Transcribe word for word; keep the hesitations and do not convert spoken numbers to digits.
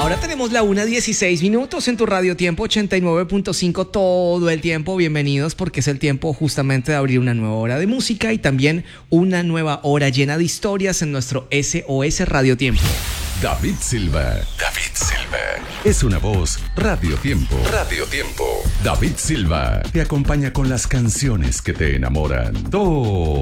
Ahora tenemos la una dieciséis minutos en tu Radio Tiempo ochenta y nueve punto cinco todo el tiempo. Bienvenidos, porque es el tiempo justamente de abrir una nueva hora de música y también una nueva hora llena de historias en nuestro S O S Radio Tiempo. David Silva. David Silva. Es una voz Radio Tiempo. Radio Tiempo. David Silva te acompaña con las canciones que te enamoran todo